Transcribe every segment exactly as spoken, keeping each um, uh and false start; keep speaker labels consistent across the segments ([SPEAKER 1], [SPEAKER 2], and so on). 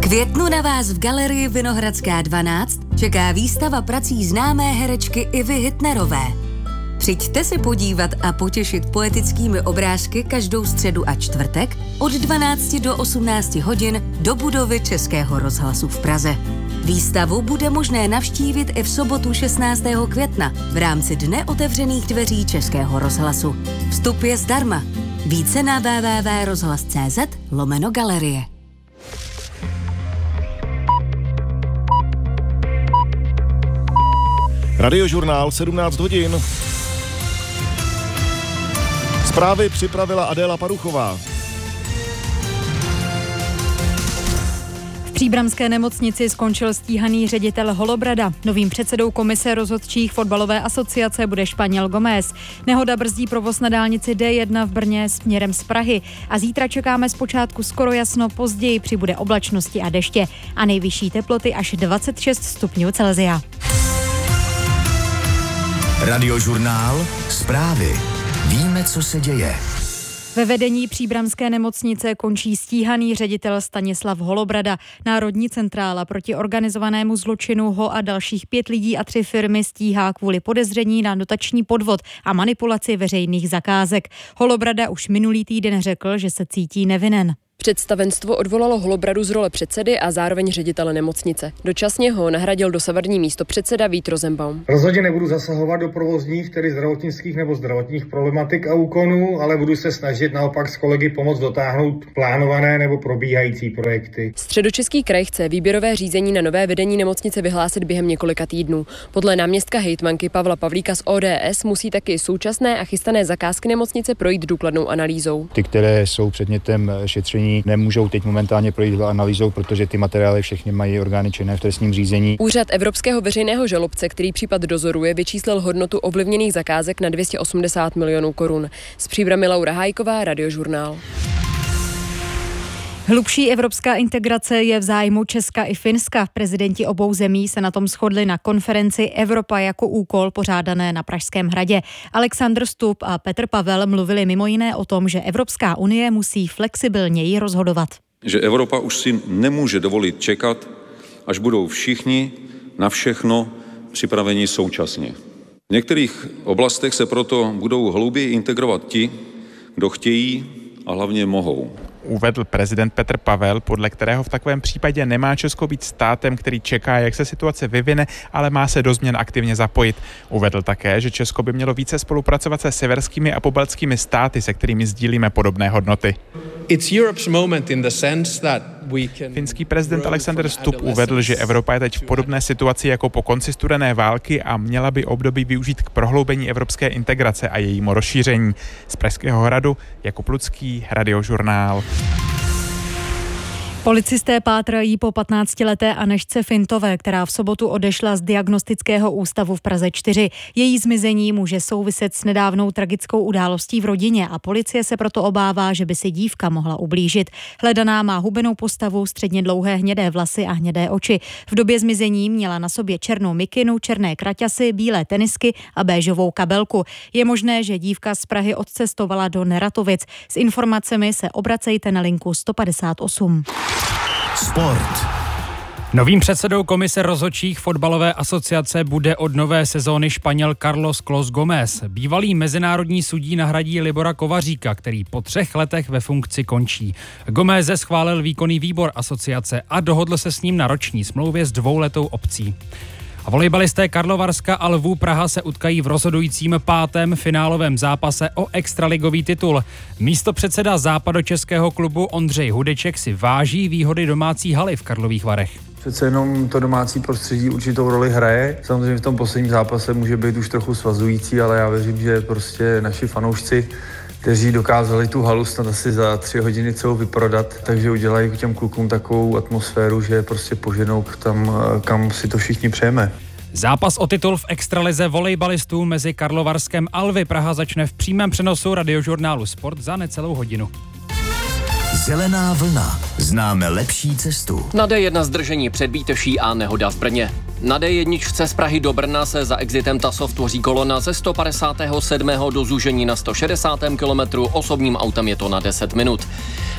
[SPEAKER 1] květnu na vás v galerii Vinohradská dvanáct čeká výstava prací známé herečky Ivy Hitnerové. Přijďte se podívat a potěšit poetickými obrázky každou středu a čtvrtek od dvanácti do osmnácti hodin do budovy Českého rozhlasu v Praze. Výstavu bude možné navštívit i v sobotu šestnáctého května v rámci Dne otevřených dveří Českého rozhlasu. Vstup je zdarma. Více na w w w tečka rozhlas tečka c z lomeno galerie.
[SPEAKER 2] Radiožurnál sedmnáct hodin. Zprávy připravila Adéla Paruchová.
[SPEAKER 3] V příbramské nemocnici skončil stíhaný ředitel Holobrada. Novým předsedou komise rozhodčích fotbalové asociace bude Španěl Gómez. Nehoda brzdí provoz na dálnici D jedna v Brně směrem z Prahy. A zítra čekáme zpočátku skoro jasno, později přibude oblačnosti a deště. A nejvyšší teploty až dvacet šest stupňů Celsia.
[SPEAKER 4] Radiožurnál, zprávy. Víme, co se děje.
[SPEAKER 3] Ve vedení příbramské nemocnice končí stíhaný ředitel Stanislav Holobrada. Národní centrála proti organizovanému zločinu ho a dalších pět lidí a tři firmy stíhá kvůli podezření na dotační podvod a manipulaci veřejných zakázek. Holobrada už minulý týden řekl, že se cítí nevinen.
[SPEAKER 5] Představenstvo odvolalo Holobradu z role předsedy a zároveň ředitele nemocnice. Dočasně ho nahradil dosavadní místopředseda Vít Rosenbaum.
[SPEAKER 6] Rozhodně nebudu zasahovat do provozních, tedy zdravotnických nebo zdravotních problematik a úkonů, ale budu se snažit naopak s kolegy pomoct dotáhnout plánované nebo probíhající projekty.
[SPEAKER 5] Středočeský kraj chce výběrové řízení na nové vedení nemocnice vyhlásit během několika týdnů. Podle náměstka hejtmanky Pavla Pavlíka z O D S musí taky současné a chystané zakázky nemocnice projít důkladnou analýzou.
[SPEAKER 7] Ty, které jsou předmětem šetření, nemůžou teď momentálně projít analýzou, protože ty materiály všechny mají orgány činné v trestním řízení.
[SPEAKER 5] Úřad Evropského veřejného žalobce, který případ dozoruje, vyčíslil hodnotu ovlivněných zakázek na dvě stě osmdesát milionů korun. Z Příbramy Laura Hájková, Radiožurnál.
[SPEAKER 3] Hlubší evropská integrace je v zájmu Česka i Finska. Prezidenti obou zemí se na tom shodli na konferenci Evropa jako úkol pořádané na Pražském hradě. Alexandr Stubb a Petr Pavel mluvili mimo jiné o tom, že Evropská unie musí flexibilněji rozhodovat.
[SPEAKER 8] Že Evropa už si nemůže dovolit čekat, až budou všichni na všechno připraveni současně. V některých oblastech se proto budou hlouběji integrovat ti, kdo chtějí a hlavně mohou.
[SPEAKER 9] Uvedl prezident Petr Pavel, podle kterého v takovém případě nemá Česko být státem, který čeká, jak se situace vyvine, ale má se do změn aktivně zapojit. Uvedl také, že Česko by mělo více spolupracovat se severskými a pobaltskými státy, se kterými sdílíme podobné hodnoty. Finský prezident Alexander Stubb uvedl, že Evropa je teď v podobné situaci jako po konci studené války a měla by období využít k prohloubení evropské integrace a jejímu rozšíření. Z Pražského hradu Jakub Lucký, Radiožurnál.
[SPEAKER 3] Policisté pátrají po patnáctileté Anežce Fintové, která v sobotu odešla z diagnostického ústavu v Praze čtyři. Její zmizení může souviset s nedávnou tragickou událostí v rodině a policie se proto obává, že by si dívka mohla ublížit. Hledaná má hubenou postavu, středně dlouhé hnědé vlasy a hnědé oči. V době zmizení měla na sobě černou mikinu, černé kraťasy, bílé tenisky a béžovou kabelku. Je možné, že dívka z Prahy odcestovala do Neratovic. S informacemi se obracejte na linku sto padesát osm.
[SPEAKER 4] Sport.
[SPEAKER 10] Novým předsedou komise rozhodčích fotbalové asociace bude od nové sezóny Španěl Carlos Clos Gómez. Bývalý mezinárodní sudí nahradí Libora Kovaříka, který po třech letech ve funkci končí. Gómeze schválil výkonný výbor asociace a dohodl se s ním na roční smlouvě s dvouletou opcí. A volejbalisté Karlovarska a Lvů Praha se utkají v rozhodujícím pátém finálovém zápase o extraligový titul. Místopředseda západočeského klubu Ondřej Hudeček si váží výhody domácí haly v Karlových Varech.
[SPEAKER 11] Přece jenom to domácí prostředí určitou roli hraje. Samozřejmě v tom posledním zápase může být už trochu svazující, ale já věřím, že prostě naši fanoušci, kteří dokázali tu halu snad asi za tři hodiny celou vyprodat, takže udělají těm klukům takovou atmosféru, že prostě poženou tam, kam si to všichni přejeme.
[SPEAKER 10] Zápas o titul v extralize volejbalistů mezi Karlovarskem a Lvy Praha začne v přímém přenosu Radiožurnálu Sport za necelou hodinu.
[SPEAKER 4] Zelená vlna. Známe lepší cestu.
[SPEAKER 12] Na D jedna zdržení před Bíteší a nehoda v Brně. Na D jedna z Prahy do Brna se za exitem Tasov tvoří kolona ze sto padesát sedm do zúžení na sto šedesát kilometrů, osobním autem je to na deset minut.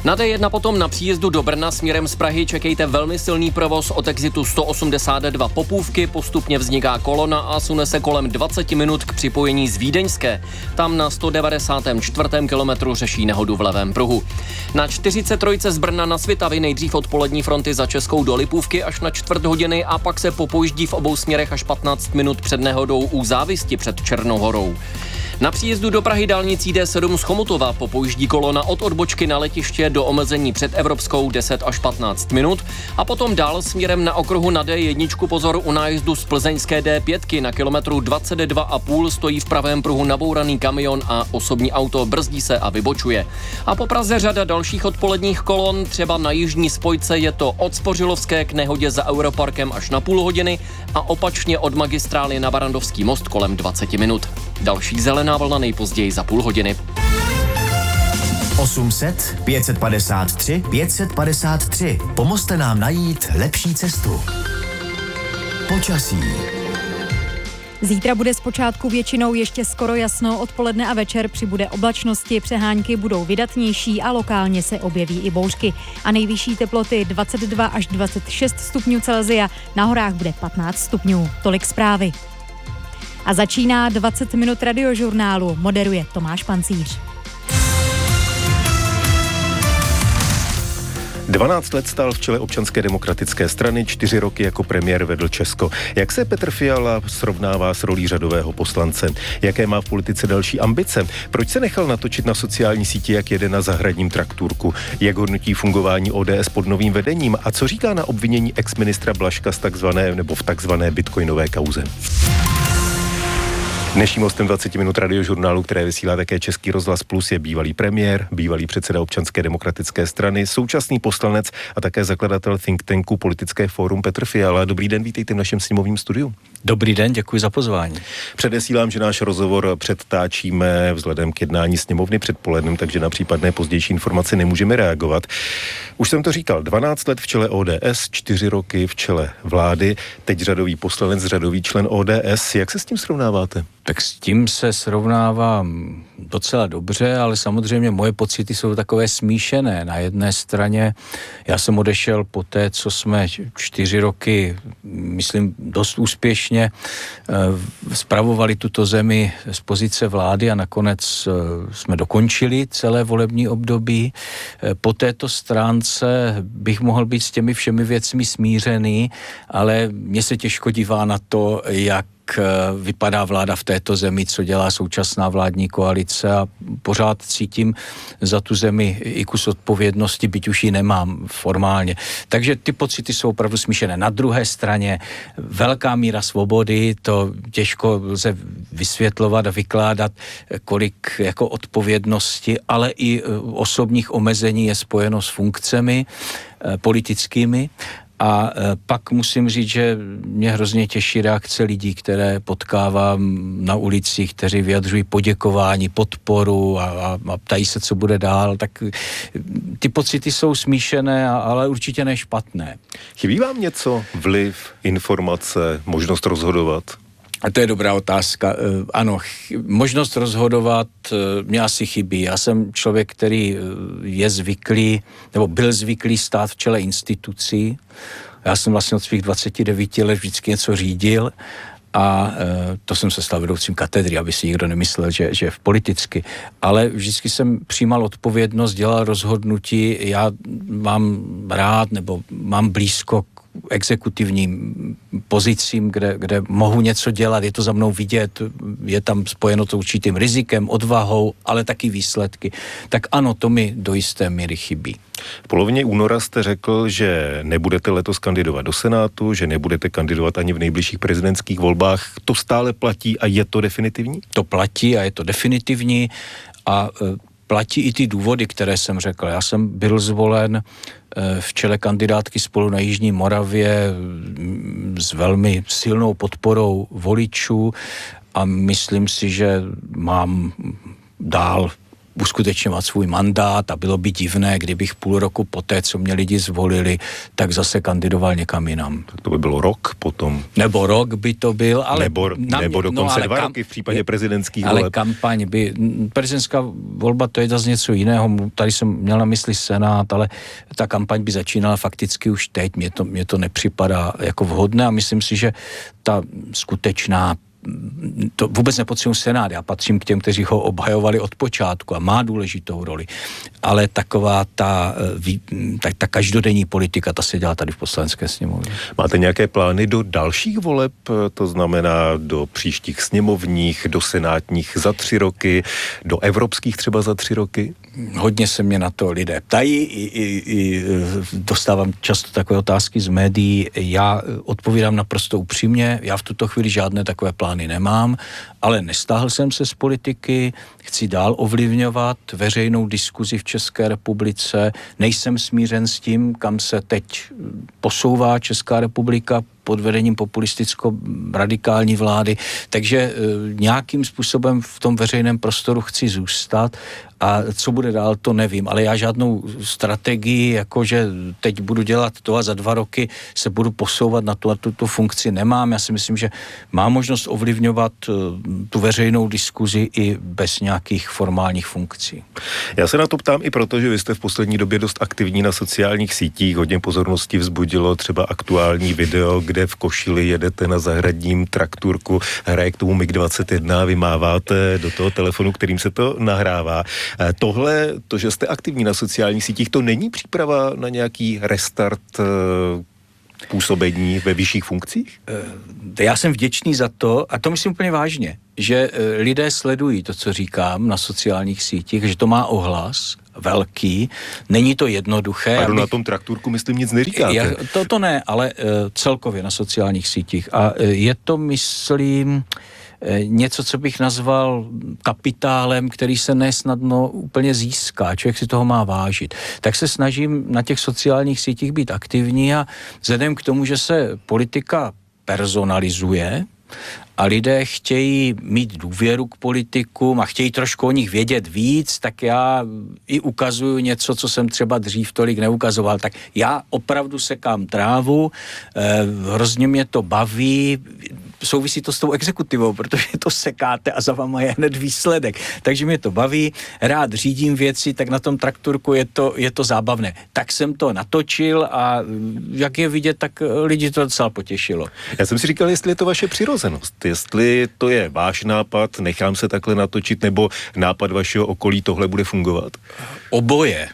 [SPEAKER 12] Na D jedna potom na příjezdu do Brna směrem z Prahy čekejte velmi silný provoz od exitu sto osmdesát dva Popůvky, postupně vzniká kolona a sune se kolem dvacet minut k připojení z Vídeňské. Tam na sto devadesátém čtvrtém kilometru řeší nehodu v levém pruhu. Na čtyřicet tři z Brna na Svitavy nejdřív od polední fronty za Českou do Lipůvky až na čtvrt hodiny a pak se popojíždí v obou směrech až patnáct minut před nehodou u Závisti před Černou horou. Na příjezdu do Prahy dálnicí D sedm z Chomutova popojíždí kolona od odbočky na letiště do omezení před Evropskou deset až patnáct minut a potom dál směrem na okruhu na D jedna pozor u nájezdu z plzeňské D pět na kilometru dvacet dva a půl stojí v pravém pruhu nabouraný kamion a osobní auto brzdí se a vybočuje. A po Praze řada dalších odpoledních kolon, třeba na jižní spojce je to od Spořilovské k nehodě za Europarkem až na půl hodiny a opačně od magistrály na Barandovský most kolem dvacet minut. Další zelená vlna nejpozději za půl hodiny.
[SPEAKER 4] osm set, pět set padesát tři, pět set padesát tři. Pomozte nám najít lepší cestu. Počasí.
[SPEAKER 3] Zítra bude zpočátku většinou ještě skoro jasno, odpoledne a večer přibude oblačnosti, přehánky budou vydatnější a lokálně se objeví i bouřky. A nejvyšší teploty dvacet dva až dvacet šest stupňů Celsia, na horách bude patnáct stupňů. Tolik zprávy. A začíná dvacet minut radiožurnálu, moderuje Tomáš Pancíř.
[SPEAKER 2] dvanáct let stál v čele Občanské demokratické strany, čtyři roky jako premiér vedl Česko. Jak se Petr Fiala srovnává s rolí řadového poslance? Jaké má v politice další ambice? Proč se nechal natočit na sociální síti, jak jede na zahradním traktůrku? Jak hodnotí fungování O D S pod novým vedením? A co říká na obvinění exministra Blažka z takzvané nebo v takzvané bitcoinové kauze? Dnešním hostem dvacet minut radiožurnálu, které vysílá také Český rozhlas Plus, je bývalý premiér, bývalý předseda Občanské demokratické strany, současný poslanec a také zakladatel think tanku Politické fórum Petr Fiala. Dobrý den, vítejte v našem sněmovním studiu.
[SPEAKER 13] Dobrý den, děkuji za pozvání.
[SPEAKER 2] Předesílám, že náš rozhovor předtáčíme vzhledem k jednání sněmovny předpolednem, takže na případné pozdější informace nemůžeme reagovat. Už jsem to říkal, dvanáct let v čele O D S, čtyři roky v čele vlády, teď řadový poslanec, řadový člen O D S. Jak se s tím srovnáváte?
[SPEAKER 13] Tak s tím se srovnávám docela dobře, ale samozřejmě moje pocity jsou takové smíšené. Na jedné straně já jsem odešel po té, co jsme čtyři roky, myslím, dost úspěšně spravovali tuto zemi z pozice vlády a nakonec jsme dokončili celé volební období. Po této stránce bych mohl být s těmi všemi věcmi smířený, ale mně se těžko dívá na to, jak vypadá vláda v této zemi, co dělá současná vládní koalice a pořád cítím za tu zemi i kus odpovědnosti, byť už ji nemám formálně. Takže ty pocity jsou opravdu smíšené. Na druhé straně velká míra svobody, to těžko lze vysvětlovat a vykládat, kolik jako odpovědnosti, ale i osobních omezení je spojeno s funkcemi politickými. A pak musím říct, že mě hrozně těší reakce lidí, které potkávám na ulicích, kteří vyjadřují poděkování, podporu a, a, a ptají se, co bude dál. Tak ty pocity jsou smíšené, ale určitě ne špatné.
[SPEAKER 2] Chybí vám něco? Vliv, informace, možnost rozhodovat?
[SPEAKER 13] A to je dobrá otázka. Ano, možnost rozhodovat mě asi chybí. Já jsem člověk, který je zvyklý, nebo byl zvyklý stát v čele institucí. Já jsem vlastně od svých dvaceti devíti let vždycky něco řídil a to jsem se stal vedoucím katedry, aby si nikdo nemyslel, že, že v politicky. Ale vždycky jsem přijímal odpovědnost, dělal rozhodnutí. Já mám rád, nebo mám blízko exekutivním pozicím, kde, kde mohu něco dělat, je to za mnou vidět, je tam spojeno to určitým rizikem, odvahou, ale taky výsledky. Tak ano, to mi do jisté míry chybí.
[SPEAKER 2] V polovině února jste řekl, že nebudete letos kandidovat do Senátu, že nebudete kandidovat ani v nejbližších prezidentských volbách. To stále platí a je to definitivní?
[SPEAKER 13] To platí a je to definitivní a platí i ty důvody, které jsem řekl. Já jsem byl zvolen v čele kandidátky Spolu na Jižní Moravě s velmi silnou podporou voličů a myslím si, že mám dál uskutečňovat svůj mandát a bylo by divné, kdybych půl roku poté, co mě lidi zvolili, tak zase kandidoval někam jinam.
[SPEAKER 2] Tak to by bylo rok potom.
[SPEAKER 13] Nebo rok by to byl, ale...
[SPEAKER 2] Nebo,
[SPEAKER 13] na mě,
[SPEAKER 2] nebo dokonce
[SPEAKER 13] no,
[SPEAKER 2] dva
[SPEAKER 13] kam,
[SPEAKER 2] roky v případě prezidentských
[SPEAKER 13] ale
[SPEAKER 2] voleb.
[SPEAKER 13] kampaň by... Prezidentská volba to je zase něco jiného. Tady jsem měl na mysli Senát, ale ta kampaň by začínala fakticky už teď. Mně to, mně to nepřipadá jako vhodné a myslím si, že ta skutečná to vůbec nepotřebuji Senát, já patřím k těm, kteří ho obhajovali od počátku a má důležitou roli, ale taková ta, ta, ta každodenní politika, ta se dělá tady v Poslanecké sněmovně.
[SPEAKER 2] Máte nějaké plány do dalších voleb, to znamená do příštích sněmovních, do senátních za tři roky, do evropských třeba za tři roky?
[SPEAKER 13] Hodně se mě na to lidé ptají, i, i, i dostávám často takové otázky z médií, já odpovídám naprosto upřímně, já v tuto chvíli žádné takové plány nemám, ale nestáhl jsem se z politiky, chci dál ovlivňovat veřejnou diskuzi v České republice, nejsem smířen s tím, kam se teď posouvá Česká republika pod vedením populisticko-radikální vlády, takže e, nějakým způsobem v tom veřejném prostoru chci zůstat a co bude dál, to nevím, ale já žádnou strategii, jakože teď budu dělat to a za dva roky se budu posouvat na tu a tuto funkci nemám. Já si myslím, že mám možnost ovlivňovat e, tu veřejnou diskuzi i bez nějakých formálních funkcí.
[SPEAKER 2] Já se na to ptám i proto, že vy jste v poslední době dost aktivní na sociálních sítích, hodně pozornosti vzbudilo třeba aktuální video, kde v košili jedete na zahradním traktůrku, hraje k tomu mig dvacet jedna, vymáváte do toho telefonu, kterým se to nahrává. Tohle, to, že jste aktivní na sociálních sítích, to není příprava na nějaký restart působení ve vyšších funkcích?
[SPEAKER 13] Já jsem vděčný za to, a to myslím úplně vážně, že lidé sledují to, co říkám na sociálních sítích, že to má ohlas velký, není to jednoduché.
[SPEAKER 2] A na tom traktůrku, myslím, nic neříkáte.
[SPEAKER 13] Já, to, to ne, ale uh, celkově na sociálních sítích. A uh, je to, myslím, něco, co bych nazval kapitálem, který se nesnadno úplně získá. Člověk si toho má vážit. Tak se snažím na těch sociálních sítích být aktivní a vzhledem k tomu, že se politika personalizuje a lidé chtějí mít důvěru k politikům a chtějí trošku o nich vědět víc, tak já i ukazuju něco, co jsem třeba dřív tolik neukazoval. Tak já opravdu sekám trávu, eh, hrozně mě to baví, souvisí to s tou exekutivou, protože to sekáte a za váma je hned výsledek. Takže mě to baví, rád řídím věci, tak na tom traktorku je to, je to zábavné. Tak jsem to natočil a jak je vidět, tak lidi to docela potěšilo.
[SPEAKER 2] Já jsem si říkal, jestli je to vaše přirozenost, jestli to je váš nápad, nechám se takhle natočit, nebo nápad vašeho okolí, tohle bude fungovat?
[SPEAKER 13] Oboje.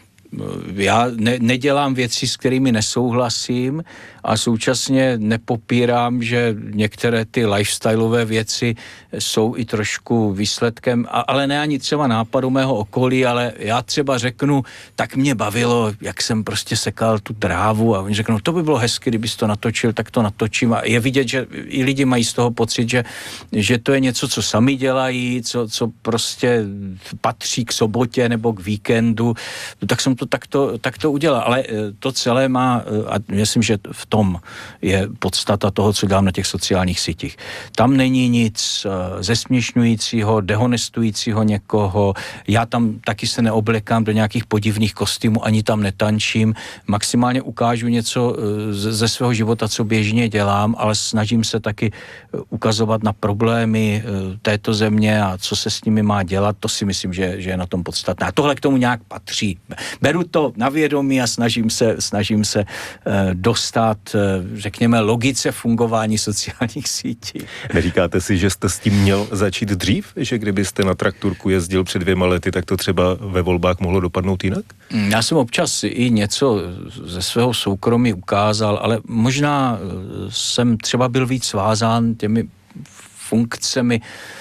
[SPEAKER 13] Já ne, nedělám věci, s kterými nesouhlasím a současně nepopírám, že některé ty lifestyleové věci jsou i trošku výsledkem, a, ale ne ani třeba nápadu mého okolí, ale já třeba řeknu, tak mě bavilo, jak jsem prostě sekal tu trávu a oni řeknou, to by bylo hezky, kdybys to natočil, tak to natočím a je vidět, že i lidi mají z toho pocit, že, že to je něco, co sami dělají, co, co prostě patří k sobotě nebo k víkendu, tak jsem to takto, takto udělal, ale to celé má, a myslím, že v tom je podstata toho, co dělám na těch sociálních sítích. Tam není nic zesměšňujícího, dehonestujícího někoho, já tam taky se neoblekám do nějakých podivných kostýmů, ani tam netančím, maximálně ukážu něco ze svého života, co běžně dělám, ale snažím se taky ukazovat na problémy této země a co se s nimi má dělat, to si myslím, že, že je na tom podstatné. A tohle k tomu nějak patří. Beru to na vědomí a snažím se, snažím se dostat, řekněme, logice fungování sociálních sítí.
[SPEAKER 2] Neříkáte si, že jste s tím měl začít dřív? Že kdybyste na traktorku jezdil před dvěma lety, tak to třeba ve volbách mohlo dopadnout jinak?
[SPEAKER 13] Já jsem občas i něco ze svého soukromí ukázal, ale možná jsem třeba byl víc svázán těmi funkcemi,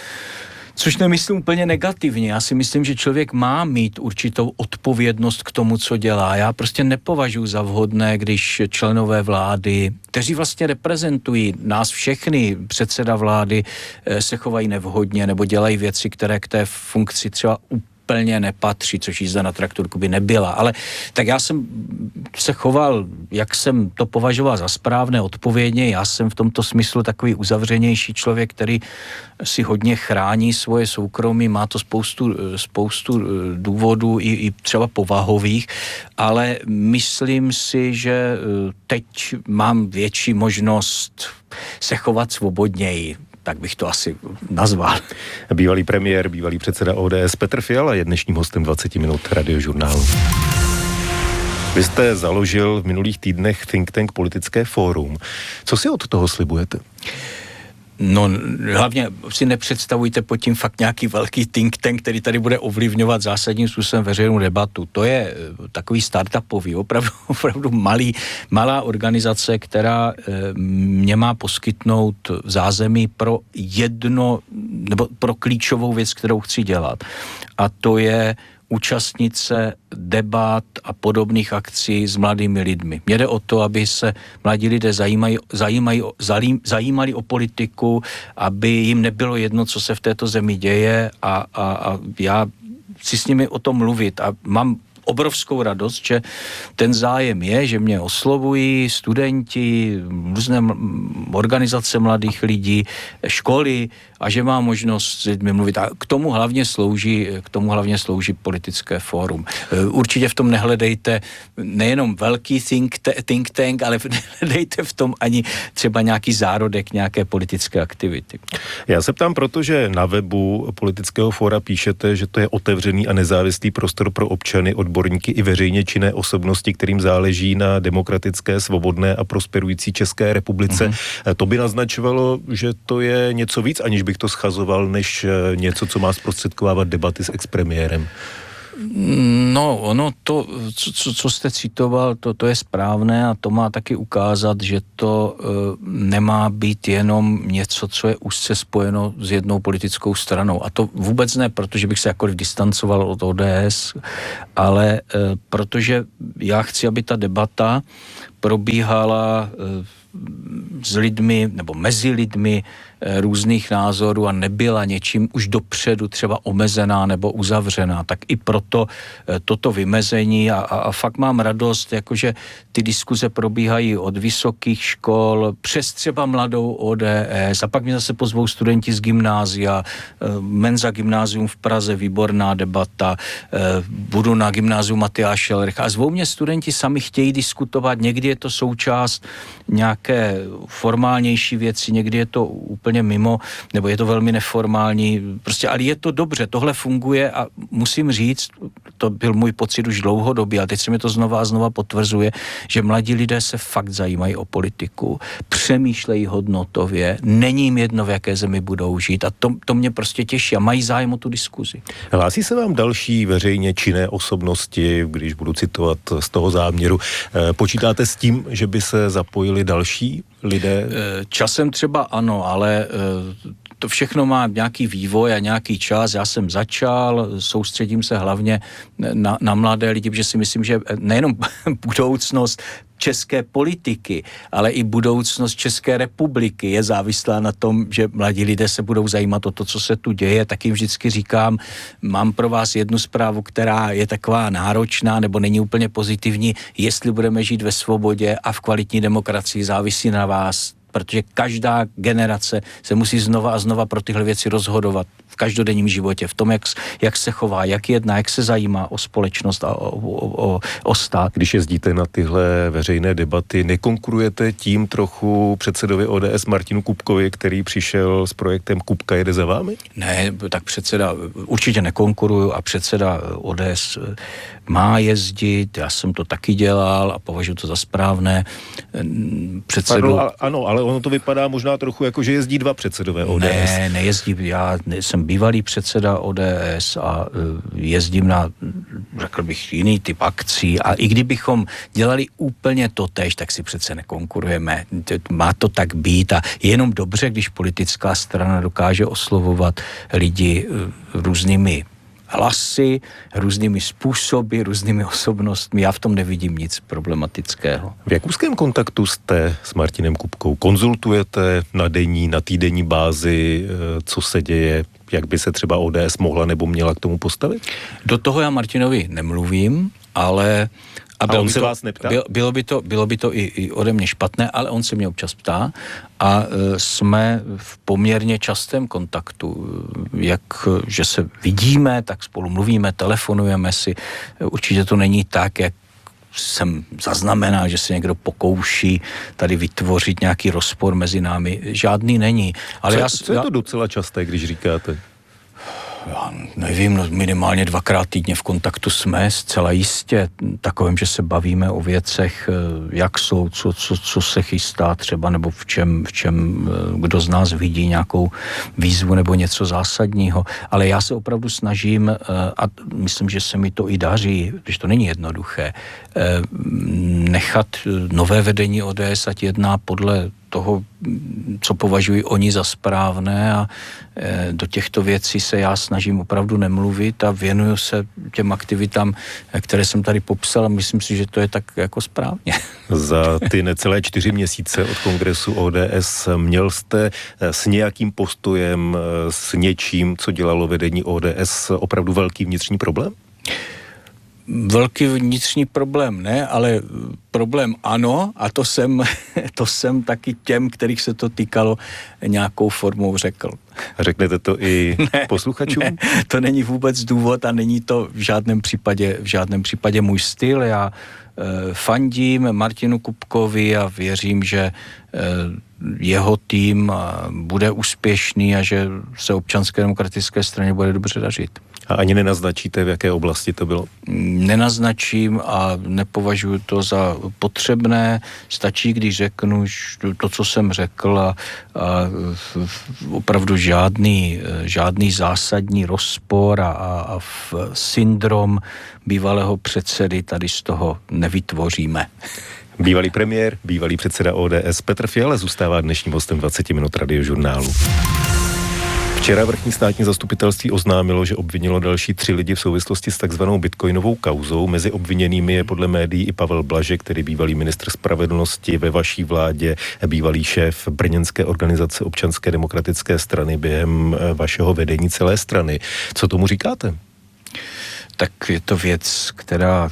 [SPEAKER 13] což nemyslím úplně negativně. Já si myslím, že člověk má mít určitou odpovědnost k tomu, co dělá. Já prostě nepovažuji za vhodné, když členové vlády, kteří vlastně reprezentují nás všechny, předseda vlády, se chovají nevhodně nebo dělají věci, které k té funkci třeba úplně úplně nepatří, což jízda na traktorku by nebyla. Ale tak já jsem se choval, jak jsem to považoval za správné, odpovědně. Já jsem v tomto smyslu takový uzavřenější člověk, který si hodně chrání svoje soukromí, má to spoustu, spoustu důvodů, i, i třeba povahových, ale myslím si, že teď mám větší možnost se chovat svobodněji. Tak bych to asi nazval.
[SPEAKER 2] Bývalý premiér, bývalý předseda O D S Petr Fiala je dnešním hostem dvacet minut Radiožurnálu. Vy jste založil v minulých týdnech think tank Politické fórum. Co si od toho slibujete?
[SPEAKER 13] No, hlavně si nepředstavujte pod tím fakt nějaký velký think tank, který tady bude ovlivňovat zásadním způsobem veřejnou debatu. To je takový startupový, opravdu, opravdu malý, malá organizace, která mě má poskytnout zázemí pro jedno, nebo pro klíčovou věc, kterou chci dělat. A to je účastnit se debat a podobných akcí s mladými lidmi. Mně jde o to, aby se mladí lidé zajímají, zajímají, zajímali o politiku, aby jim nebylo jedno, co se v této zemi děje a, a, a já chci s nimi o tom mluvit a mám obrovskou radost, že ten zájem je, že mě oslovují studenti, různé organizace mladých lidí, školy a že mám možnost s lidmi mluvit. A k tomu hlavně slouží, k tomu hlavně slouží Politické fórum. Určitě v tom nehledejte nejenom velký think, think tank, ale nehledejte v tom ani třeba nějaký zárodek nějaké politické aktivity.
[SPEAKER 2] Já se ptám, protože na webu Politického fóra píšete, že to je otevřený a nezávislý prostor pro občany, odborníky i veřejně činné osobnosti, kterým záleží na demokratické, svobodné a prosperující České republice. Mm-hmm. To by naznačovalo, že to je něco víc, aniž bych to schazoval, než něco, co má zprostředkovávat debaty s expremiérem.
[SPEAKER 13] No, ono to, co, co jste citoval, to, to je správné a to má taky ukázat, že to e, nemá být jenom něco, co je úzce spojeno s jednou politickou stranou. A to vůbec ne, protože bych se jakkoliv distancoval od O D S, ale e, protože já chci, aby ta debata probíhala e, s lidmi nebo mezi lidmi různých názorů a nebyla něčím už dopředu třeba omezená nebo uzavřená. Tak i proto toto vymezení a, a, a fakt mám radost, jakože ty diskuze probíhají od vysokých škol přes třeba mladou O D S a pak mě zase pozvou studenti z gymnázia, Menza gymnázium v Praze, výborná debata, budu na gymnáziu Matyáše Lercha a zvou mě studenti, sami chtějí diskutovat, někdy je to součást nějaké formálnější věci, někdy je to úplně mimo, nebo je to velmi neformální, prostě, ale je to dobře, tohle funguje a musím říct, to byl můj pocit už dlouhodobě, ale teď se mi to znova a znova potvrzuje, že mladí lidé se fakt zajímají o politiku, přemýšlejí hodnotově, není jim jedno, v jaké zemi budou žít a to, to mě prostě těší a mají zájem o tu diskuzi.
[SPEAKER 2] Hlásí se vám další veřejně činné osobnosti, když budu citovat z toho záměru, počítáte s tím, že by se zapojili další lidé?
[SPEAKER 13] Časem třeba ano, ale to všechno má nějaký vývoj a nějaký čas. Já jsem začal, soustředím se hlavně na, na mladé lidi, protože si myslím, že nejenom budoucnost české politiky, ale i budoucnost České republiky je závislá na tom, že mladí lidé se budou zajímat o to, co se tu děje. Tak jim vždycky říkám, mám pro vás jednu zprávu, která je taková náročná nebo není úplně pozitivní, jestli budeme žít ve svobodě a v kvalitní demokracii, závisí na vás, protože každá generace se musí znova a znova pro tyhle věci rozhodovat v každodenním životě, v tom, jak, jak se chová, jak jedná, jak se zajímá o společnost a o, o, o, o stát.
[SPEAKER 2] Když jezdíte na tyhle veřejné debaty, nekonkurujete tím trochu předsedovi O D S Martinu Kupkovi, který přišel s projektem Kupka jede za vámi?
[SPEAKER 13] Ne, tak předseda, určitě nekonkuruju a předseda O D S má jezdit, já jsem to taky dělal a považuji to za správné. Předsedu...
[SPEAKER 2] Pardon, ano, ale ono to vypadá možná trochu jako, že jezdí dva předsedové O D S.
[SPEAKER 13] Ne, nejezdí, já jsem bývalý předseda O D S a jezdím na, řekl bych, jiný typ akcí a i kdybychom dělali úplně totéž, tak si přece nekonkurujeme. Má to tak být a je jenom dobře, když politická strana dokáže oslovovat lidi různými hlasy, různými způsoby, různými osobnostmi. Já v tom nevidím nic problematického.
[SPEAKER 2] V jak úzkém kontaktu jste s Martinem Kupkou? Konzultujete na denní, na týdenní bázi, co se děje, jak by se třeba O D S mohla nebo měla k tomu postavit?
[SPEAKER 13] Do toho já Martinovi nemluvím, ale... A,
[SPEAKER 2] a on
[SPEAKER 13] by
[SPEAKER 2] se
[SPEAKER 13] to,
[SPEAKER 2] vás neptá?
[SPEAKER 13] Bylo, bylo by to, bylo by to i, i ode mě špatné, ale on se mě občas ptá a e, jsme v poměrně častém kontaktu. Jak, že se vidíme, tak spolu mluvíme, telefonujeme si. Určitě to není tak, jak jsem zaznamenal, že se někdo pokouší tady vytvořit nějaký rozpor mezi námi. Žádný není. Ale
[SPEAKER 2] co,
[SPEAKER 13] já,
[SPEAKER 2] co je to docela časté, když říkáte?
[SPEAKER 13] Já nevím, no minimálně dvakrát týdně v kontaktu jsme, zcela jistě takovým, že se bavíme o věcech, jak jsou, co, co, co se chystá třeba, nebo v čem, v čem kdo z nás vidí nějakou výzvu nebo něco zásadního. Ale já se opravdu snažím, a myslím, že se mi to i daří, když to není jednoduché, nechat nové vedení O D S, ať jedná podle toho, co považují oni za správné a do těchto věcí se já snažím opravdu nemluvit a věnuju se těm aktivitám, které jsem tady popsal a myslím si, že to je tak jako správně.
[SPEAKER 2] Za ty necelé čtyři měsíce od kongresu O D S měl jste s nějakým postojem, s něčím, co dělalo vedení O D S, opravdu velký vnitřní problém?
[SPEAKER 13] Velký vnitřní problém ne, ale problém ano a to jsem, to jsem taky těm, kterých se to týkalo, nějakou formou řekl.
[SPEAKER 2] Řeknete to i
[SPEAKER 13] ne,
[SPEAKER 2] posluchačům?
[SPEAKER 13] Ne, to není vůbec důvod a není to v žádném případě, v žádném případě můj styl. Já eh, fandím Martinu Kupkovi a věřím, že eh, jeho tým bude úspěšný a že se Občanské demokratické straně bude dobře dařit.
[SPEAKER 2] A ani nenaznačíte, v jaké oblasti to bylo?
[SPEAKER 13] Nenaznačím a nepovažuji to za potřebné. Stačí, když řeknu to, co jsem řekl a, a opravdu žádný, žádný zásadní rozpor a, a syndrom bývalého předsedy tady z toho nevytvoříme.
[SPEAKER 2] Bývalý premiér, bývalý předseda O D S Petr Fiala zůstává dnešním hostem dvacet minut Radiožurnálu. Včera vrchní státní zastupitelství oznámilo, že obvinilo další tři lidi v souvislosti s takzvanou bitcoinovou kauzou. Mezi obviněnými je podle médií i Pavel Blažek, který bývalý ministr spravedlnosti ve vaší vládě, bývalý šéf brněnské organizace Občanské demokratické strany během vašeho vedení celé strany. Co tomu říkáte?
[SPEAKER 13] Tak je to věc, která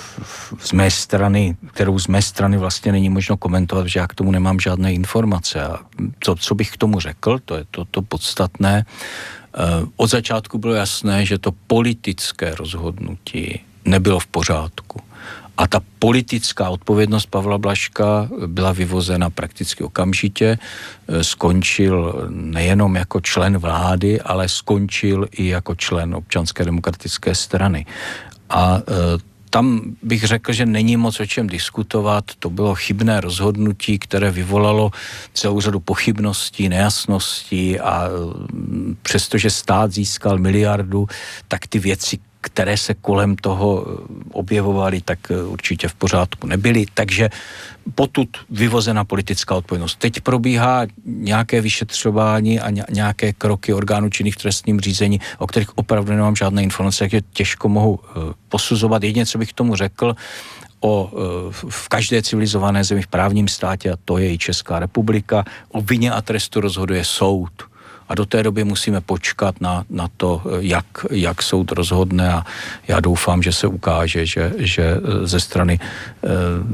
[SPEAKER 13] z mé strany, kterou z mé strany vlastně není možno komentovat, že já k tomu nemám žádné informace. A to, co bych k tomu řekl, to je to, to podstatné. Od začátku bylo jasné, že to politické rozhodnutí nebylo v pořádku. A ta politická odpovědnost Pavla Blažka byla vyvozena prakticky okamžitě. Skončil nejenom jako člen vlády, ale skončil i jako člen Občanské demokratické strany. A tam bych řekl, že není moc o čem diskutovat. To bylo chybné rozhodnutí, které vyvolalo celou řadu pochybností, nejasností a přestože stát získal miliardu, tak ty věci, které se kolem toho objevovaly, tak určitě v pořádku nebyly. Takže potud vyvozena politická odpovědnost. Teď probíhá nějaké vyšetřování a nějaké kroky orgánů činných v trestním řízení, o kterých opravdu nemám žádné informace, takže těžko mohu posuzovat. Jedině, co bych k tomu řekl, o, v každé civilizované zemi v právním státě, a to je i Česká republika, o vině a trestu rozhoduje soud. A do té doby musíme počkat na, na to, jak, jak soud rozhodne a já doufám, že se ukáže, že, že ze strany eh,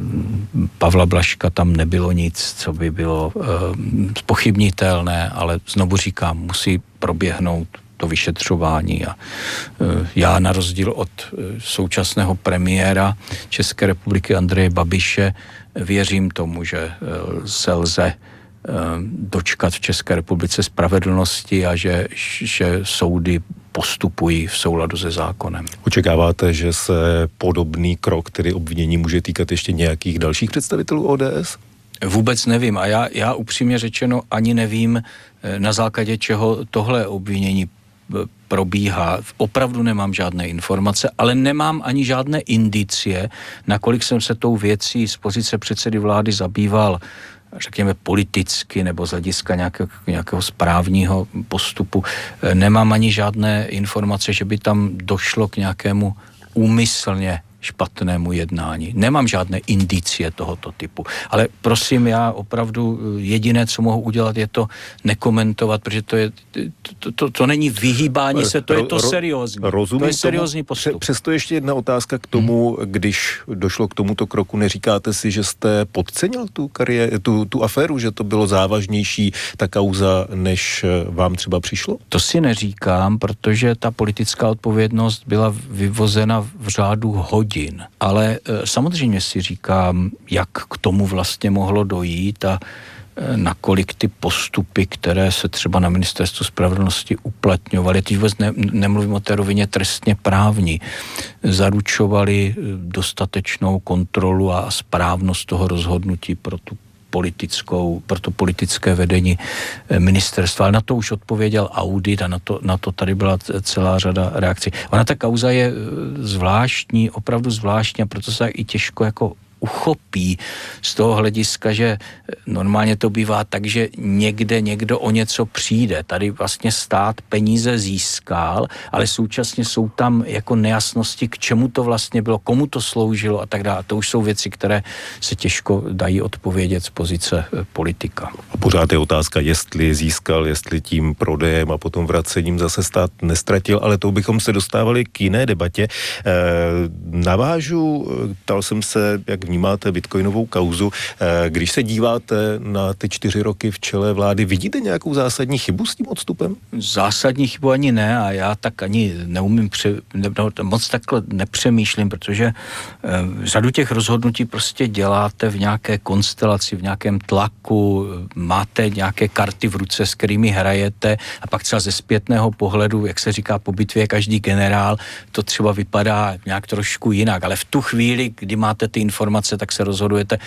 [SPEAKER 13] Pavla Blažka tam nebylo nic, co by bylo eh, pochybnitelné, ale znovu říkám, musí proběhnout to vyšetřování a eh, já na rozdíl od eh, současného premiéra České republiky Andreje Babiše věřím tomu, že eh, se lze dočkat v České republice spravedlnosti a že, že soudy postupují v souladu se zákonem.
[SPEAKER 2] Očekáváte, že se podobný krok, tedy obvinění, může týkat ještě nějakých dalších představitelů O D S?
[SPEAKER 13] Vůbec nevím a já, já upřímně řečeno ani nevím, na základě čeho tohle obvinění probíhá. Opravdu nemám žádné informace, ale nemám ani žádné indicie, nakolik jsem se tou věcí z pozice předsedy vlády zabýval řekněme politicky nebo z hlediska nějakého, nějakého správního postupu, nemám ani žádné informace, že by tam došlo k nějakému úmyslně špatnému jednání. Nemám žádné indicie tohoto typu. Ale prosím, já opravdu jediné, co mohu udělat, je to nekomentovat, protože to je to, to, to není vyhýbání se, to je to seriózní.
[SPEAKER 2] Rozumím
[SPEAKER 13] to je seriózní postup.
[SPEAKER 2] Přesto ještě jedna otázka k tomu, hmm. když došlo k tomuto kroku, neříkáte si, že jste podcenil tu, kariéru, tu, tu aféru, že to bylo závažnější, ta kauza, než vám třeba přišlo?
[SPEAKER 13] To si neříkám, protože ta politická odpovědnost byla vyvozena v řádu hodin. Ale e, samozřejmě si říkám, jak k tomu vlastně mohlo dojít a e, nakolik ty postupy, které se třeba na ministerstvu spravedlnosti uplatňovaly, teď vůbec ne, nemluvím o té rovině trestně právní, zaručovaly dostatečnou kontrolu a správnost toho rozhodnutí pro tu politickou, pro to politické vedení ministerstva. Ale na to už odpověděl audit a na to, na to tady byla celá řada reakcí. Ona ta kauza je zvláštní, opravdu zvláštní, a proto se i těžko jako uchopí z toho hlediska, že normálně to bývá tak, že někde někdo o něco přijde. Tady vlastně stát peníze získal, ale současně jsou tam jako nejasnosti, k čemu to vlastně bylo, komu to sloužilo a tak dále. To už jsou věci, které se těžko dají odpovědět z pozice politika.
[SPEAKER 2] A pořád je otázka, jestli získal, jestli tím prodejem a potom vracením zase stát nestratil, ale to bychom se dostávali k jiné debatě. E, navážu, ptal jsem se, jak vnímáte bitcoinovou kauzu. Když se díváte na ty čtyři roky v čele vlády, vidíte nějakou zásadní chybu s tím odstupem?
[SPEAKER 13] Zásadní chybu ani ne a já tak ani neumím, pře, ne, moc takhle nepřemýšlím, protože eh, řadu těch rozhodnutí prostě děláte v nějaké konstelaci, v nějakém tlaku, máte nějaké karty v ruce, s kterými hrajete a pak třeba ze zpětného pohledu, jak se říká po bitvě každý generál, to třeba vypadá nějak trošku jinak, ale v tu chvíli, kdy máte ty informace, tak se rozhodujete,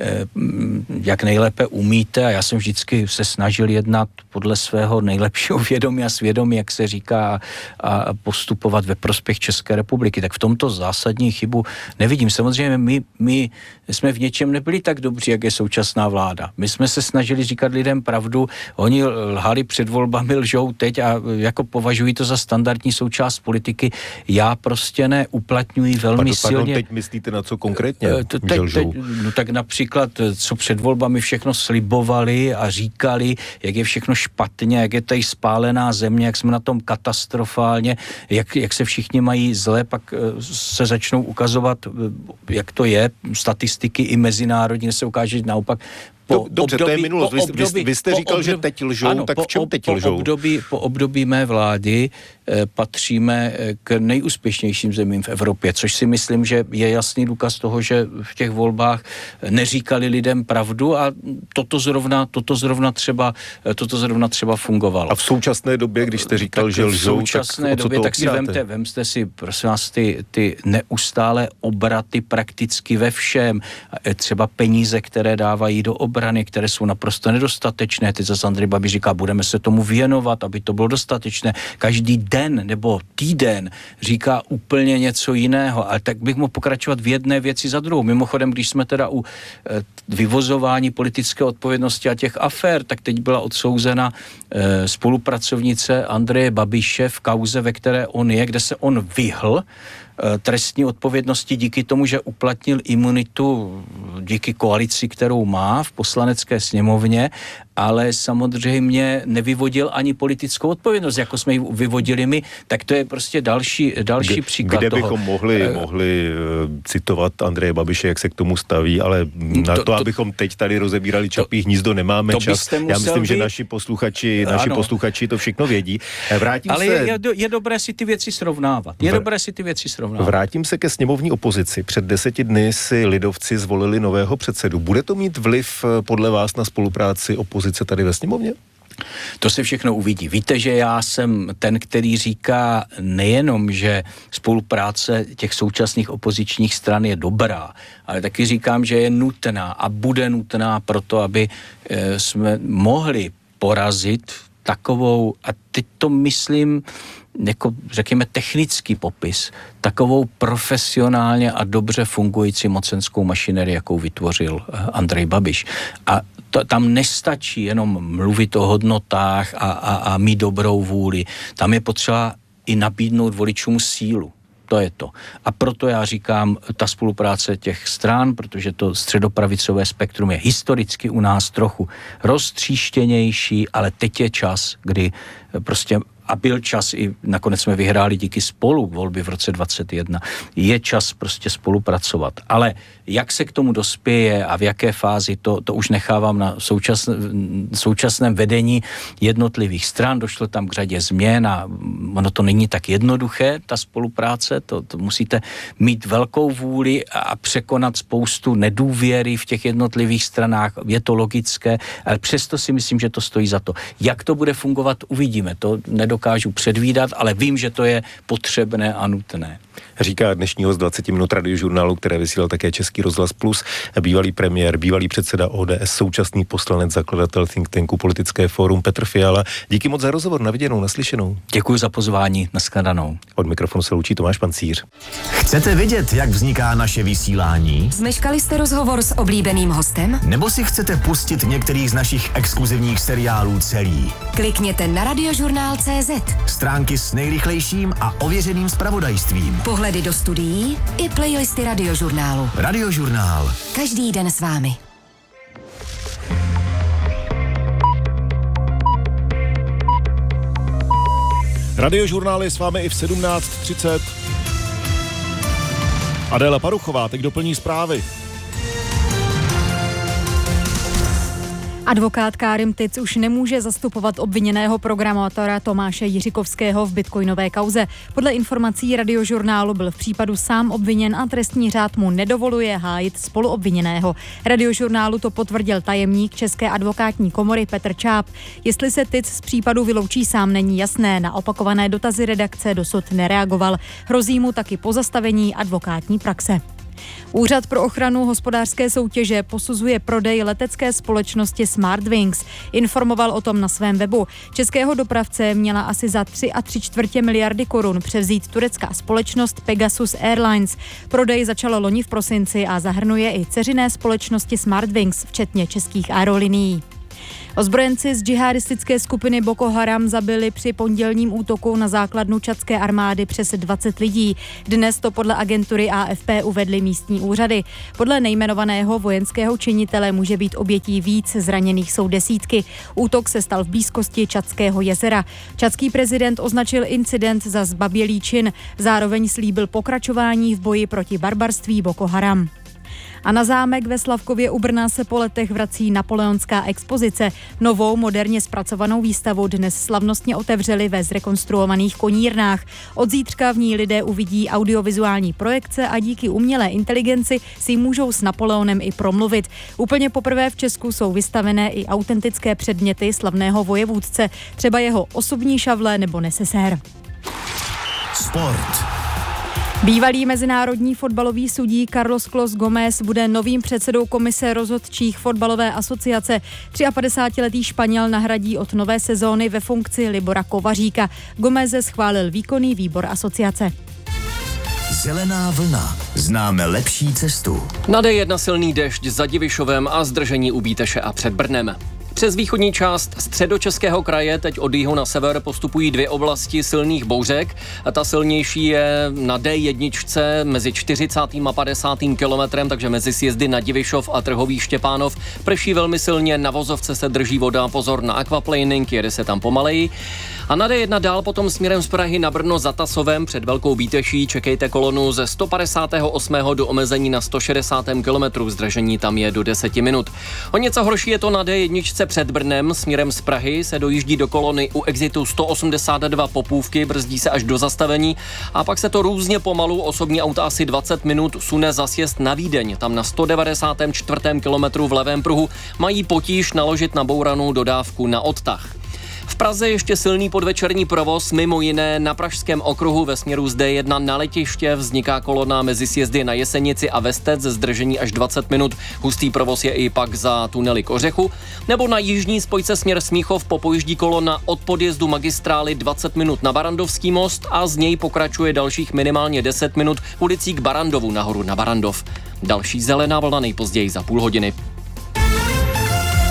[SPEAKER 13] jak nejlépe umíte a já jsem vždycky se snažil jednat podle svého nejlepšího vědomí a svědomí, jak se říká, a postupovat ve prospěch České republiky. Tak v tomto zásadní chybu nevidím. Samozřejmě my, my jsme v něčem nebyli tak dobří, jak je současná vláda. My jsme se snažili říkat lidem pravdu, oni lhali před volbami, lžou teď a jako považují to za standardní součást politiky. Já prostě ne, uplatňuji velmi pardon, silně.
[SPEAKER 2] Pardon, teď myslíte na co konkrétně?
[SPEAKER 13] To, teď, teď, no tak například, co před volbami všechno slibovali a říkali, jak je všechno špatně, jak je tady spálená země, jak jsme na tom katastrofálně, jak, jak se všichni mají zle, pak se začnou ukazovat, jak to je, statistiky i mezinárodní, se ukáže, že naopak
[SPEAKER 2] Po Dobře, období, to je minulost. Vy, období, vy jste říkal, období, že teď lžou, ano, tak v čem teď
[SPEAKER 13] po
[SPEAKER 2] lžou?
[SPEAKER 13] Období, po období mé vlády eh, patříme k nejúspěšnějším zemím v Evropě, což si myslím, že je jasný důkaz toho, že v těch volbách neříkali lidem pravdu a toto zrovna, toto zrovna třeba, toto zrovna třeba fungovalo.
[SPEAKER 2] A v současné době, když jste říkal, tak že lžou,
[SPEAKER 13] v současné
[SPEAKER 2] tak
[SPEAKER 13] době, tak si vemte, vemte si, prosím vás, ty, ty neustále obraty prakticky ve všem, třeba peníze, které dávají do obrany, které jsou naprosto nedostatečné. Teď zase Andrej Babiš říká, budeme se tomu věnovat, aby to bylo dostatečné. Každý den nebo týden říká úplně něco jiného, ale tak bych mohl pokračovat v jedné věci za druhou. Mimochodem, když jsme teda u e, vyvozování politické odpovědnosti a těch afér, tak teď byla odsouzena e, spolupracovnice Andreje Babiše v kauze, ve které on je, kde se on vyhl trestní odpovědnosti díky tomu, že uplatnil imunitu díky koalici, kterou má v poslanecké sněmovně, ale samozřejmě nevyvodil ani politickou odpovědnost, jako jsme ji vyvodili my, tak to je prostě další, další
[SPEAKER 2] Kde,
[SPEAKER 13] příklad
[SPEAKER 2] kde
[SPEAKER 13] toho.
[SPEAKER 2] Kde bychom mohli, uh, mohli uh, citovat Andreje Babiše, jak se k tomu staví, ale na to, to abychom teď tady rozebírali Čapí hnízdo, nemáme čas. Já myslím, vy... že naši posluchači, naši posluchači to všechno vědí. Vrátím
[SPEAKER 13] ale
[SPEAKER 2] se...
[SPEAKER 13] je, je, je dobré si ty věci srovnávat. Je Vr... dobré si ty věci srovnávat.
[SPEAKER 2] Vrátím se ke sněmovní opozici. Před deseti dny si lidovci zvolili nového předsedu. Bude to mít vliv podle vás na spolupráci opozice tady ve sněmovně?
[SPEAKER 13] To se všechno uvidí. Víte, že já jsem ten, který říká nejenom, že spolupráce těch současných opozičních stran je dobrá, ale taky říkám, že je nutná a bude nutná proto, aby e, jsme mohli porazit takovou, a teď to myslím jako, řekněme, technický popis, takovou profesionálně a dobře fungující mocenskou mašinerii, jakou vytvořil Andrej Babiš. A To, tam nestačí jenom mluvit o hodnotách a, a, a mít dobrou vůli. Tam je potřeba i nabídnout voličům sílu. To je to. A proto já říkám, ta spolupráce těch stran, protože to středopravicové spektrum je historicky u nás trochu roztříštěnější, ale teď je čas, kdy prostě a byl čas i nakonec jsme vyhráli díky Spolu volby v roce dvacet jedna. Je čas prostě spolupracovat. Ale jak se k tomu dospěje a v jaké fázi, to, to už nechávám na současn, současném vedení jednotlivých stran. Došlo tam k řadě změn a ono to není tak jednoduché, ta spolupráce. To, to musíte mít velkou vůli a překonat spoustu nedůvěry v těch jednotlivých stranách. Je to logické, ale přesto si myslím, že to stojí za to. Jak to bude fungovat, uvidíme. To nedokážu předvídat, ale vím, že to je potřebné a nutné.
[SPEAKER 2] Říká dnešní host dvacet minut Radiožurnálu, které vysílal také Český rozhlas Plus, bývalý premiér, bývalý předseda O D S, současný poslanec, zakladatel think tanku Politické fórum Petr Fiala. Díky moc za rozhovor, na viděnou, naslyšenou.
[SPEAKER 13] Děkuji za pozvání, nashledanou.
[SPEAKER 2] Od mikrofonu se loučí Tomáš Pancíř.
[SPEAKER 4] Chcete vidět, jak vzniká naše vysílání?
[SPEAKER 1] Zmeškali jste rozhovor s oblíbeným hostem?
[SPEAKER 4] Nebo si chcete pustit některý z našich exkluzivních seriálů celý?
[SPEAKER 1] Klikněte na radiožurnál tečka cé zet.
[SPEAKER 4] Stránky s nejrychlejším a ověřeným zpravodajstvím.
[SPEAKER 1] Pohledy do studií i playlisty Radiožurnálu.
[SPEAKER 4] Radiožurnál.
[SPEAKER 1] Každý den s vámi.
[SPEAKER 14] Radiožurnál je s vámi i v sedmnáct třicet. Adéla Paruchová teď doplní zprávy.
[SPEAKER 3] Advokát Kárim Tic už nemůže zastupovat obviněného programátora Tomáše Jiřikovského v bitcoinové kauze. Podle informací Radiožurnálu byl v případu sám obviněn a trestní řád mu nedovoluje hájit spoluobviněného. Radiožurnálu to potvrdil tajemník České advokátní komory Petr Čáp. Jestli se Tic z případu vyloučí sám, není jasné. Na opakované dotazy redakce dosud nereagoval. Hrozí mu taky pozastavení advokátní praxe. Úřad pro ochranu hospodářské soutěže posuzuje prodej letecké společnosti Smartwings. Informoval o tom na svém webu. Českého dopravce měla asi za tři a tři čtvrtě miliardy korun převzít turecká společnost Pegasus Airlines. Prodej začalo loni v prosinci a zahrnuje i dceřiné společnosti Smartwings, včetně českých aerolinií. Ozbrojenci z džihadistické skupiny Boko Haram zabili při pondělním útoku na základnu čadské armády přes dvacet lidí. Dnes to podle agentury A F P uvedly místní úřady. Podle nejmenovaného vojenského činitele může být obětí víc, zraněných jsou desítky. Útok se stal v blízkosti Čadského jezera. Čadský prezident označil incident za zbabělý čin, zároveň slíbil pokračování v boji proti barbarství Boko Haram. A na zámek ve Slavkově u Brna se po letech vrací napoleonská expozice. Novou moderně zpracovanou výstavu dnes slavnostně otevřeli ve zrekonstruovaných konírnách. Od zítřka v ní lidé uvidí audiovizuální projekce a díky umělé inteligenci si můžou s Napoleonem i promluvit. Úplně poprvé v Česku jsou vystavené i autentické předměty slavného vojevůdce, třeba jeho osobní šavle nebo nesesér.
[SPEAKER 4] Sport.
[SPEAKER 3] Bývalý mezinárodní fotbalový sudí Carlos Clos Gomez bude novým předsedou komise rozhodčích fotbalové asociace. padesátitříletý Španěl nahradí od nové sezóny ve funkci Libora Kovaříka. Gomeze schválil výkonný výbor asociace.
[SPEAKER 4] Zelená vlna. Známe lepší cestu.
[SPEAKER 12] Na D jedna silný déšť za Divišovem a zdržení u Bíteše a před Brnem. Přes východní část středočeského kraje teď od jihu na sever postupují dvě oblasti silných bouřek. A ta silnější je na D jedna mezi čtyřicátým a padesátým kilometrem, takže mezi sjezdy na Divišov a Trhový Štěpánov. Prší velmi silně, na vozovce se drží voda, pozor na aquaplaning, jede se tam pomaleji. A na D jedna dál potom směrem z Prahy na Brno za Tasovem před Velkou Bíteší čekejte kolonu ze sto padesátého osmého do omezení na sto šedesátém kilometru. Zdržení tam je do deseti minut. O něco horší je to na D jedna před Brnem. Směrem z Prahy se dojíždí do kolony u exitu sto osmdesát dva Popůvky, brzdí se až do zastavení a pak se to různě pomalu, osobní auta asi dvacet minut, sune za sjezd na Vídeň. Tam na sto devadesátém čtvrtém kilometru v levém pruhu mají potíž naložit na bouranou dodávku na odtah. V Praze ještě silný podvečerní provoz, mimo jiné na Pražském okruhu ve směru z D jedna na letiště vzniká kolona mezi sjezdy na Jesenici a Vestec, zdržení až dvacet minut. Hustý provoz je i pak za tunely Kořechu. Nebo na jižní spojce směr Smíchov popojíždí kolona od podjezdu magistrály dvacet minut na Barandovský most a z něj pokračuje dalších minimálně deset minut ulicí k Barandovu nahoru na Barandov. Další zelená vlna nejpozději za půl hodiny.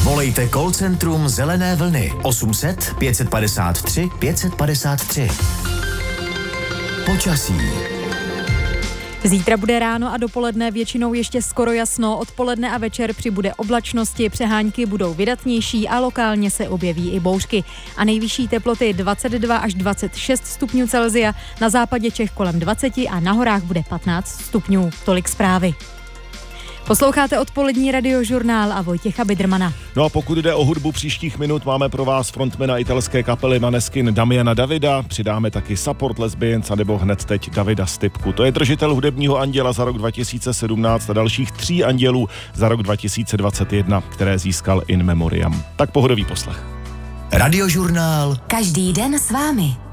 [SPEAKER 4] Volejte call centrum Zelené vlny osm set pět padesát tři pět padesát tři. Počasí.
[SPEAKER 3] Zítra bude ráno a dopoledne většinou ještě skoro jasno, odpoledne a večer přibude oblačnosti, přehánky budou vydatnější a lokálně se objeví i bouřky. A nejvyšší teploty dvacet dva až dvacet šest stupňů Celsia, na západě Čech kolem dvacet a na horách bude patnáct stupňů. Tolik zprávy. Posloucháte odpolední radiožurnál a Vojtěcha Bidrmana.
[SPEAKER 14] No a pokud jde o hudbu příštích minut, máme pro vás frontmana italské kapely Maneskin Damiana Davida, přidáme taky Support Lesbians a nebo hned teď Davida Stypku. To je držitel hudebního anděla za rok dva tisíce sedmnáct a dalších tří andělů za rok dva tisíce dvacet jedna, které získal in memoriam. Tak pohodový poslech.
[SPEAKER 4] Radiožurnál.
[SPEAKER 1] Každý den s vámi.